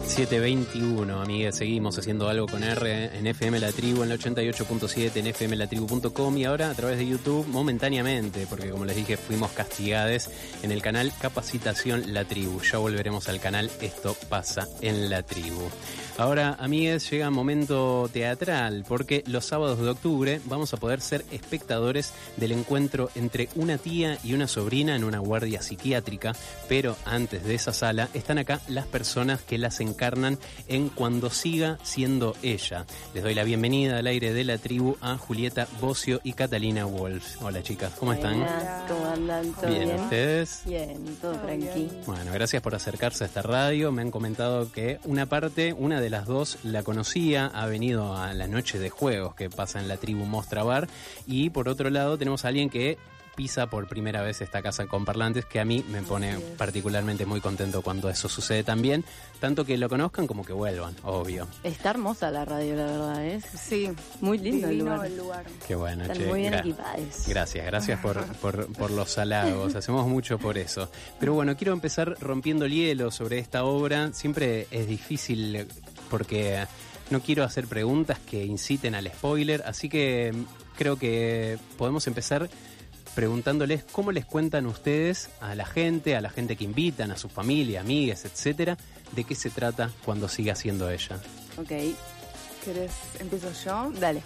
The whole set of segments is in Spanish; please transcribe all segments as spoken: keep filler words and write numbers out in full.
siete veintiuno, amigas, seguimos haciendo algo con R en F M La Tribu, en la ochenta y ocho punto siete, en f m la tribu punto com y ahora a través de YouTube momentáneamente, porque como les dije, fuimos castigades en el canal Capacitación La Tribu. Ya volveremos al canal Esto Pasa en La Tribu. Ahora, amigues, llega un momento teatral, porque los sábados de octubre vamos a poder ser espectadores del encuentro entre una tía y una sobrina en una guardia psiquiátrica, pero antes de esa sala están acá las personas que las encarnan en Cuando Siga Siendo Ella. Les doy la bienvenida al aire de La Tribu a Julieta Bocio y Catalina Wolf. Hola, chicas, ¿cómo están? Hola, ¿cómo andan? ¿Todo bien? bien? ¿Ustedes? Bien, todo, todo tranqui. Bien. Bueno, gracias por acercarse a esta radio. Me han comentado que una parte, una de las dos la conocía, ha venido a la noche de juegos que pasa en La Tribu Mostra Bar, y por otro lado tenemos a alguien que pisa por primera vez esta casa con parlantes, que a mí me pone particularmente muy contento cuando eso sucede también, tanto que lo conozcan como que vuelvan, obvio. Está hermosa la radio, la verdad, ¿es? Sí, muy lindo el lugar. el lugar. Qué bueno, Están che, muy bien gra- equipados. Gracias, gracias por, por, por los halagos, hacemos mucho por eso. Pero bueno, quiero empezar rompiendo el hielo sobre esta obra. Siempre es difícil porque no quiero hacer preguntas que inciten al spoiler, así que creo que podemos empezar preguntándoles cómo les cuentan ustedes a la gente, a la gente que invitan, a su familia, amigas, etcétera, de qué se trata Cuando Siga Siendo Ella. Ok, ¿Querés? ¿Empiezo yo? dale.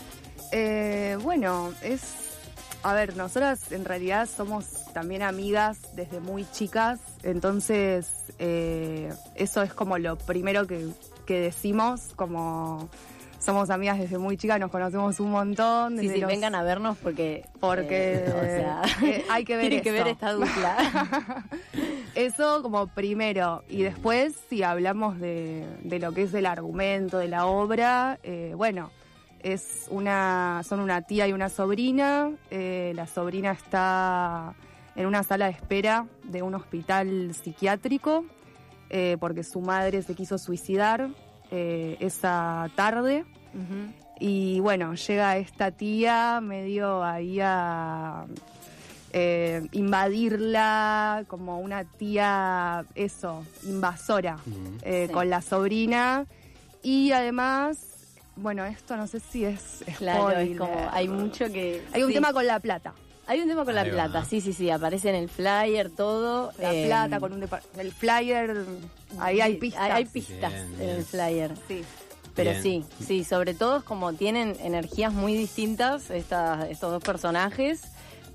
Eh, bueno, es... A ver, nosotras en realidad somos también amigas desde muy chicas, entonces eh, eso es como lo primero que, que decimos, como... Somos amigas desde muy chicas, nos conocemos un montón. Sí, desde sí, los... vengan a vernos porque... Porque eh, o sea, eh, hay que ver tienen que eso. ver esta dupla. Eso como primero. Y después, si hablamos de, de lo que es el argumento de la obra, eh, bueno, es una son una tía y una sobrina. Eh, la sobrina está en una sala de espera de un hospital psiquiátrico eh, porque su madre se quiso suicidar eh, esa tarde. Uh-huh. Y bueno, llega esta tía medio ahí a eh, invadirla, como una tía, eso, invasora, Mm. eh, Sí. con la sobrina. Y además, bueno, esto no sé si es Claro, spoiler. es como, hay mucho que... Hay un sí. tema con la plata. Hay un tema con la Ahí va. plata, sí, sí, sí, aparece en el flyer todo. La eh, plata con un depa- el flyer, ahí hay sí, pistas. Hay, hay pistas Bien, en bien. el flyer. Sí. Pero Bien. sí, sí, sobre todo es como tienen energías muy distintas estas, estos dos personajes.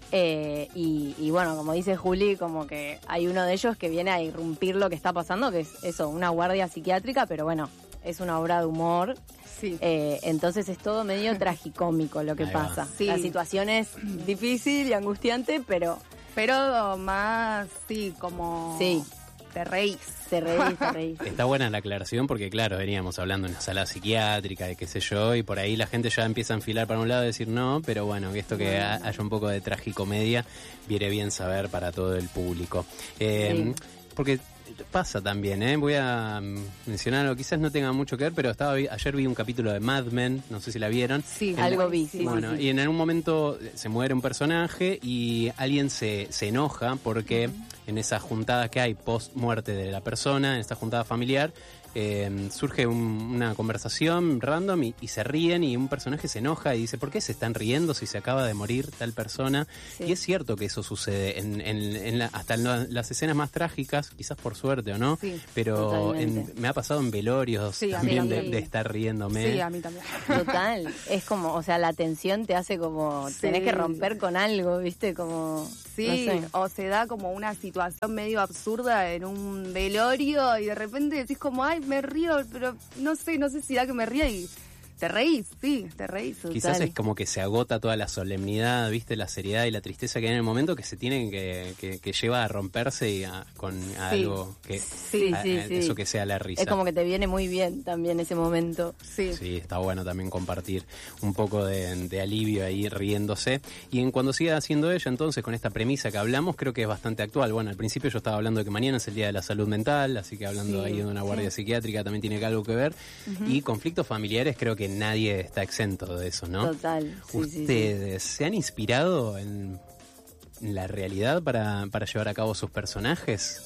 Eh, y, y bueno, como dice Juli, como que hay uno de ellos que viene a irrumpir lo que está pasando, que es eso, una guardia psiquiátrica, pero bueno, es una obra de humor. Sí. Eh, entonces es todo medio tragicómico lo que Ahí va. pasa. Sí. La situación es difícil y angustiante, pero Pero más, sí, como... Sí. Te reís. te reís, te reís. Está buena la aclaración porque, claro, veníamos hablando de una sala psiquiátrica, de qué sé yo, y por ahí la gente ya empieza a enfilar para un lado y decir no, pero bueno, que esto que ha- haya un poco de tragicomedia viene bien saber para todo el público. Eh, Sí. Porque pasa también, ¿eh? Voy a mm, mencionar algo, quizás no tenga mucho que ver, pero estaba vi- ayer vi un capítulo de Mad Men, no sé si la vieron. Sí, Algo vi, sí, Bueno, sí, sí. y en algún momento se muere un personaje y alguien se, se enoja porque en esa juntada que hay post muerte de la persona, en esta juntada familiar, eh, surge un- una conversación random y, y se ríen y un personaje se enoja y dice, ¿por qué se están riendo si se acaba de morir tal persona? Sí. Y es cierto que eso sucede en, en, en la- hasta en la- las escenas más trágicas, quizás por suerte o no, Sí, pero en- totalmente. me ha pasado en velorios Sí, a mí también de, también. de estar riéndome. Sí, a mí también. Total, es como, o sea, la tensión te hace como, Sí. tenés que romper con algo, ¿viste? Como, Sí, no sé. o se da como una situación medio absurda en un velorio y de repente decís como, ay, me río, pero no sé, no sé si da que me ría y te reís, sí, te reís. Quizás Total. es como que se agota toda la solemnidad, viste, la seriedad y la tristeza que hay en el momento que se tienen que, que, que lleva a romperse y a- con a Sí. algo que Sí, a- sí, a- sí. eso que sea la risa. Es como que te viene muy bien también ese momento. Sí. Sí, está bueno también compartir un poco de, de alivio ahí riéndose. Y en cuando siga haciendo ella, entonces, con esta premisa que hablamos, creo que es bastante actual. Bueno, al principio yo estaba hablando de que mañana es el Día de la Salud Mental, así que hablando Sí, ahí de una guardia psiquiátrica también tiene algo que ver. Y conflictos familiares, creo que nadie está exento de eso, ¿no? Total. Sí, sí, sí. ¿Ustedes se han inspirado en, en la realidad para, para llevar a cabo sus personajes?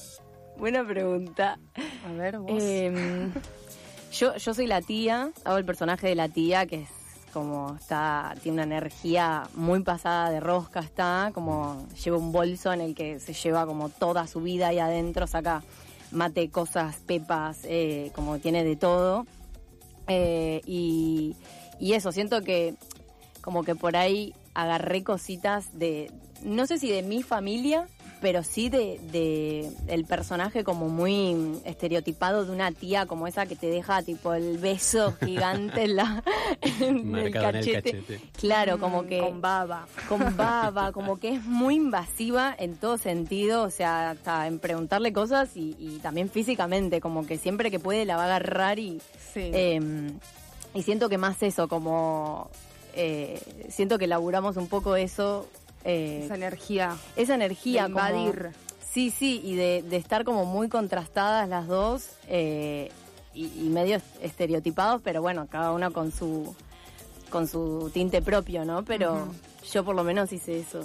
Buena pregunta. A ver, vos. Eh, yo, yo soy la tía, hago el personaje de la tía, que es como está, tiene una energía muy pasada de rosca, está como lleva un bolso en el que se lleva como toda su vida ahí adentro, saca mate, cosas, pepas, eh, como tiene de todo. Eh, y, y eso, siento que como que por ahí agarré cositas de, no sé si de mi familia, pero sí de, de el personaje como muy estereotipado de una tía como esa que te deja tipo el beso gigante en, la, en, el, cachete. en el cachete. Claro, como que... Con baba. Con baba, como que es muy invasiva en todo sentido, o sea, hasta en preguntarle cosas y, y también físicamente, como que siempre que puede la va a agarrar y... Sí. Eh, y siento que más eso, como... Eh, siento que laburamos un poco eso... Eh, esa energía. Esa energía. De invadir. Como, sí, sí, y de, de estar como muy contrastadas las dos eh, y, y medio estereotipados, pero bueno, cada una con su con su tinte propio, ¿no? Pero uh-huh. yo por lo menos hice eso.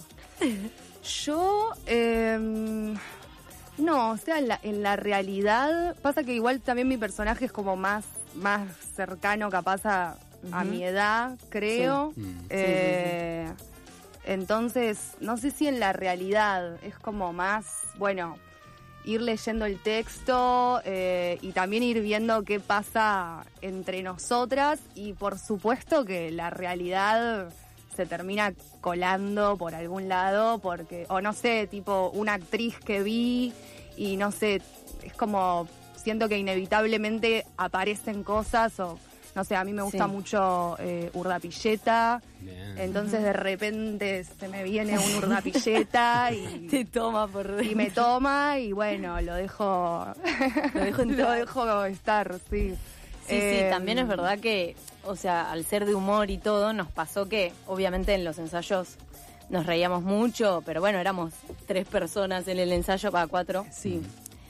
Yo, eh, no, o sea, en la, en la realidad, pasa que igual también mi personaje es como más, más cercano capaz a, uh-huh. a mi edad, creo. Sí. Mm. Eh, sí, sí, sí. Entonces, no sé si en la realidad es como más, bueno, ir leyendo el texto eh, y también ir viendo qué pasa entre nosotras y por supuesto que la realidad se termina colando por algún lado porque, o no sé, tipo una actriz que vi y no sé, es como, siento que inevitablemente aparecen cosas o... No sé, a mí me gusta sí. mucho eh, Urdapilleta, bien. Entonces de repente se me viene un Urdapilleta y te toma por dentro. Y me toma y bueno, lo dejo lo dejo, lo dejo estar, sí. Sí, eh, sí, también es verdad que, o sea, al ser de humor y todo, nos pasó que obviamente en los ensayos nos reíamos mucho, pero bueno, éramos tres personas en el ensayo, para cuatro. Sí.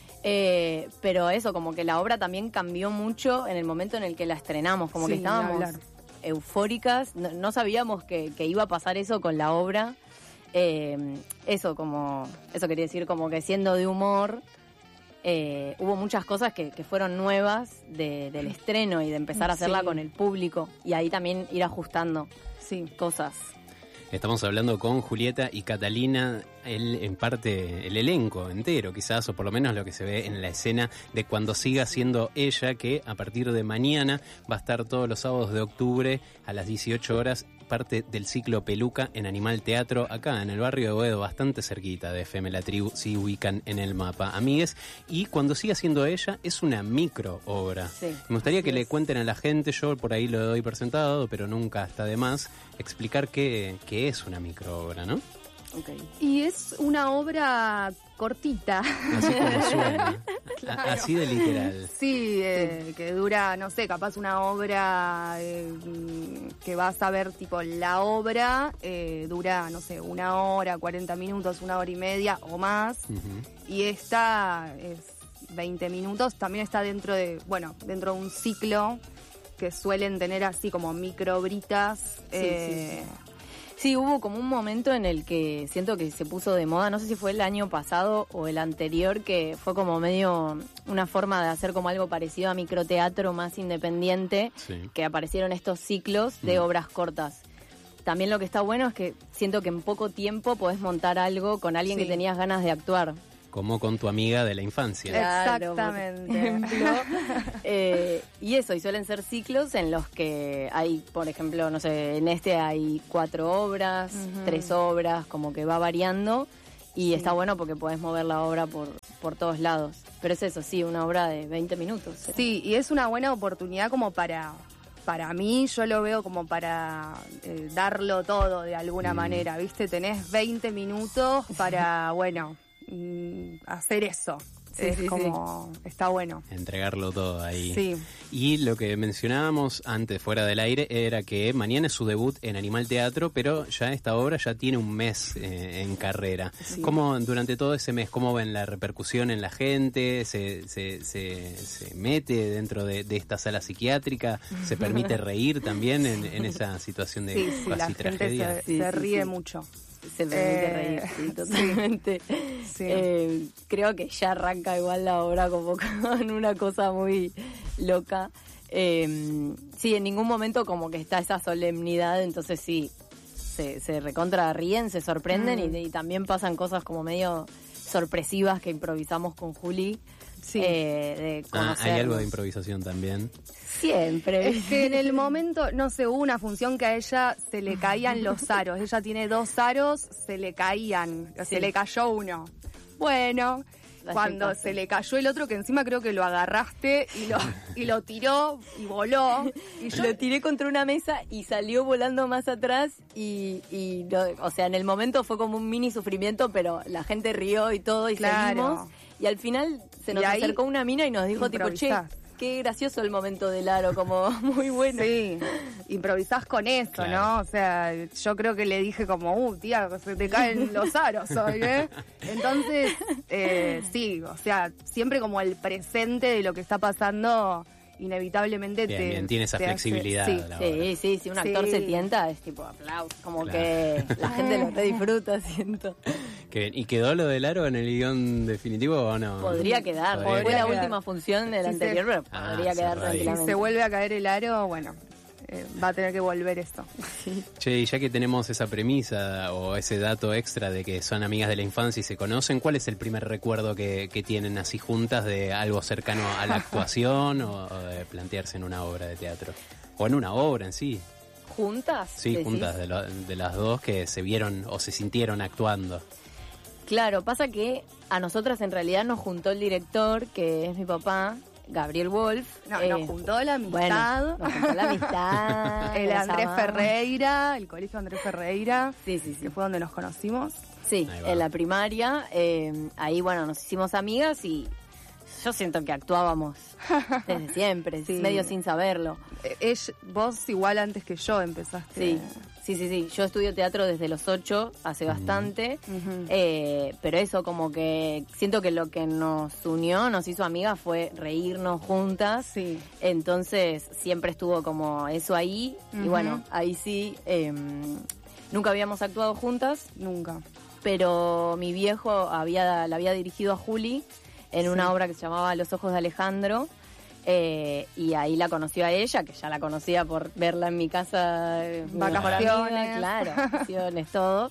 Eh, pero eso, como que la obra también cambió mucho en el momento en el que la estrenamos, como sí, que estábamos eufóricas, no, no sabíamos que, que iba a pasar eso con la obra, eh, eso como, eso quería decir, como que siendo de humor, eh, hubo muchas cosas que, que fueron nuevas de, del estreno y de empezar a hacerla sí. con el público y ahí también ir ajustando sí. cosas. Estamos hablando con Julieta y Catalina, el, en parte el elenco entero quizás, o por lo menos lo que se ve en la escena de Cuando siga siendo ella, que a partir de mañana va a estar todos los sábados de octubre a las dieciocho horas, parte del ciclo Peluca en Animal Teatro, acá en el barrio de Boedo, bastante cerquita de F M La Tribu, si ubican en el mapa, amigues. Y Cuando siga siendo ella es una micro obra. Sí, me gustaría que es. le cuenten a la gente, yo por ahí lo doy presentado, pero nunca está de más, explicar qué, qué es una micro obra, ¿no? Okay. Y es una obra cortita. Así como suena. Claro. A, así de literal. Sí, eh, sí, que dura, no sé, capaz una obra eh, que vas a ver, tipo, la obra eh, dura, no sé, una hora, cuarenta minutos, una hora y media o más. Uh-huh. Y esta es veinte minutos. También está dentro de, bueno, dentro de un ciclo que suelen tener así como microbritas. Sí, eh, sí, sí. Sí, hubo como un momento en el que siento que se puso de moda, no sé si fue el año pasado o el anterior, que fue como medio una forma de hacer como algo parecido a microteatro más independiente, sí. que aparecieron estos ciclos de mm. obras cortas. También lo que está bueno es que siento que en poco tiempo podés montar algo con alguien sí. que tenías ganas de actuar. Como con tu amiga de la infancia. Claro, exactamente. Por ejemplo. eh, y eso, y suelen ser ciclos en los que hay, por ejemplo, no sé, en este hay cuatro obras, uh-huh. tres obras, como que va variando. Y sí. está bueno porque podés mover la obra por, por todos lados. Pero es eso, sí, una obra de veinte minutos. ¿eh? Sí, y es una buena oportunidad como para... Para mí, yo lo veo como para eh, darlo todo de alguna mm. manera, ¿viste? Tenés veinte minutos para, bueno... hacer eso. Sí, es sí, como sí. está bueno entregarlo todo ahí. Sí. Y lo que mencionábamos antes fuera del aire era que mañana es su debut en Animal Teatro, pero ya esta obra ya tiene un mes eh, en carrera. Sí. ¿Cómo durante todo ese mes cómo ven la repercusión en la gente? ¿Se, se, se, se mete dentro de, de esta sala psiquiátrica? ¿Se permite reír también en, en esa situación de sí, sí, casi la tragedia? Gente se, sí, se ríe sí, mucho. Se permite Eh, reír, sí, totalmente. Sí. Eh, creo que ya arranca igual la obra como con una cosa muy loca. Eh, sí, en ningún momento como que está esa solemnidad, entonces sí, se, se recontra ríen, se sorprenden Mm. y, y también pasan cosas como medio sorpresivas que improvisamos con Juli. Sí. Eh, de Ah, hay conocernos. algo de improvisación también. Siempre. Es que en el momento, no sé, hubo una función que a ella se le caían los aros. Ella tiene dos aros, se le caían, Sí. se le cayó uno. Bueno, La cuando aceptaste. se le cayó el otro, que encima creo que lo agarraste y lo, y lo tiró y voló. Y yo, Lo tiré contra una mesa y salió volando más atrás y, y lo- o sea, en el momento fue como un mini sufrimiento, pero la gente rió y todo y Claro. seguimos. Y al final se nos Y ahí acercó una mina y nos dijo tipo, che, improvisás. qué gracioso el momento del aro, como muy bueno. sí, improvisás con eso, Claro. ¿no? O sea, yo creo que le dije como, uh, tía, se te caen los aros hoy, ¿eh? Entonces, eh, sí, o sea, siempre como el presente de lo que está pasando, inevitablemente Bien, te... bien, tiene esa te hace- flexibilidad. sí. la obra. Sí, sí, si un actor Sí. se tienta es tipo aplausos, como Claro. que la gente lo re disfruta, siento. Qué bien. ¿Y quedó lo del aro en el guión definitivo o no? Podría quedar, Podría fue la quedar. última función del Sí, anterior, sí. pero Ah, podría quedar cerradito. Si tranquilamente. se vuelve a caer el aro, bueno, eh, va a tener que volver esto. Che, y ya que tenemos esa premisa o ese dato extra de que son amigas de la infancia y se conocen, ¿cuál es el primer recuerdo que, que tienen así juntas de algo cercano a la actuación o, o de plantearse en una obra de teatro? O en una obra en sí. ¿Juntas? Sí, decís? juntas de, lo- de las dos que se vieron o se sintieron actuando. Claro, pasa que a nosotras en realidad nos juntó el director, que es mi papá, Gabriel Wolf. No, eh, nos juntó la amistad. Bueno, nos juntó la amistad. el nos Andrés amamos. Ferreira, el colegio Andrés Ferreira, Sí, sí, sí. que fue donde nos conocimos. Sí, Ahí va. en la primaria. eh, ahí, bueno, nos hicimos amigas y yo siento que actuábamos desde siempre, Sí. medio sin saberlo. Eh, ella- vos igual antes que yo empezaste. Sí, sí, sí, sí. Yo estudio teatro desde los ocho, hace bastante. Ujú. Eh, pero eso, como que siento que lo que nos unió, nos hizo amigas, fue reírnos juntas. Sí. Entonces siempre estuvo como eso ahí. Y Ujú. bueno, ahí sí, eh, nunca habíamos actuado juntas, Nunca. pero mi viejo había, la había dirigido a Juli en Sí. una obra que se llamaba Los ojos de Alejandro. Eh, y ahí la conoció a ella, que ya la conocía por verla en mi casa, eh, mi mejor Vacaciones. amiga, claro, vacaciones, todo.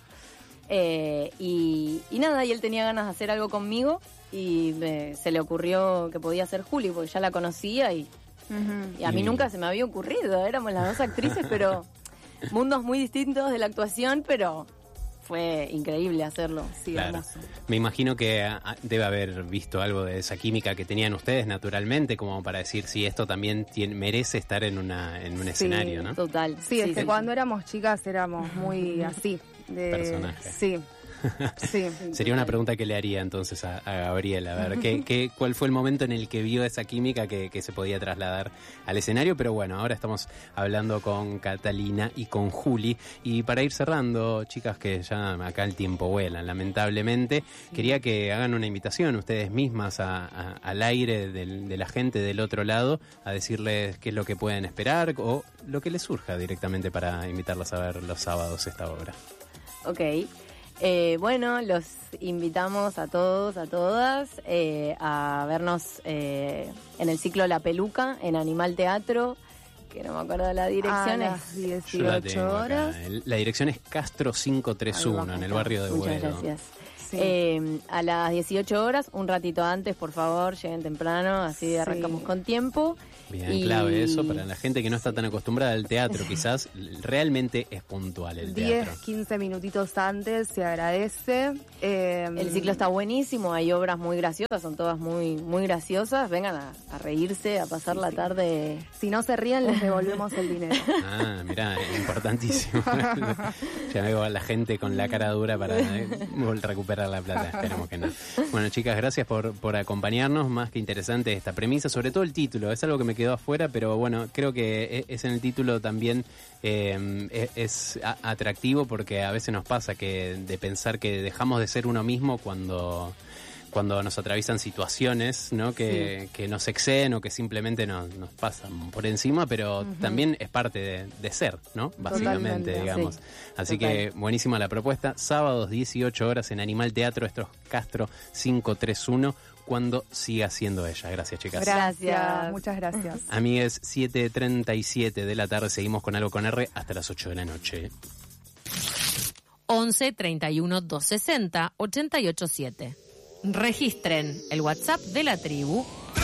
Eh, y, y nada, y él tenía ganas de hacer algo conmigo y me- se le ocurrió que podía ser Juli, porque ya la conocía y, Ujú. y a mí Y- nunca se me había ocurrido. Éramos las dos actrices, pero mundos muy distintos de la actuación, pero fue increíble hacerlo. Sí, Claro. hermoso. Me imagino que ah, debe haber visto algo de esa química que tenían ustedes naturalmente, como para decir si esto también tiene- merece estar en una en un Sí, escenario, ¿no? Total. Sí, es que cuando éramos chicas éramos muy así. De, Personaje. Sí. Sí. Sería una pregunta que le haría entonces a, a Gabriel, a ver, ¿qué, qué, ¿cuál fue el momento en el que vio esa química que, que se podía trasladar al escenario? Pero bueno, ahora estamos hablando con Catalina y con Juli. Y para ir cerrando, chicas, que ya acá el tiempo vuela, lamentablemente, quería que hagan una invitación ustedes mismas a- a- al aire del- de la gente del otro lado, a decirles qué es lo que pueden esperar o lo que les surja directamente para invitarlas a ver los sábados esta obra. Ok. Eh, bueno, los invitamos a todos, a todas, eh, a vernos eh, en el ciclo La Peluca, en Animal Teatro, que no me acuerdo de la dirección. A es- las Yo la dieciocho tengo acá. horas. El- La dirección es Castro cinco tres Ahí va, uno, en el acá. barrio de Muchas Boedo. gracias. Sí. Eh, a las dieciocho horas, un ratito antes, por favor, lleguen temprano, así Sí. arrancamos con tiempo. Bien, Y- clave eso para la gente que no está tan acostumbrada al teatro, quizás realmente es puntual el teatro. diez, quince minutitos antes, se agradece. Eh, El ciclo está buenísimo, hay obras muy graciosas, son todas muy muy graciosas. Vengan a, a reírse, a pasar la tarde. Si no se ríen, les devolvemos el dinero. Ah, mirá, importantísimo. Ya veo a la gente con la cara dura para eh, recuperar la plata, esperemos que no. Bueno, chicas, gracias por, por acompañarnos, más que interesante esta premisa, sobre todo el título, es algo que me quedó afuera, pero bueno, creo que es en el título también eh, es a- atractivo porque a veces nos pasa que de pensar que dejamos de ser uno mismo cuando... cuando nos atraviesan situaciones, ¿no? Que, Sí. que nos exceden o que simplemente nos, nos pasan por encima, pero uh-huh. también es parte de, de ser, ¿no? Básicamente, Totalmente, digamos. sí. Así Total. que buenísima la propuesta. Sábados dieciocho horas en Animal Teatro, esto es Castro quinientos treinta y uno, cuando siga siendo ella. Gracias, chicas. Gracias, Gracias. muchas gracias. Amigues, siete treinta y siete de la tarde, seguimos con Algo con R hasta las ocho de la noche. once treinta y uno doscientos sesenta ochenta y ocho siete. Registren el WhatsApp de la tribu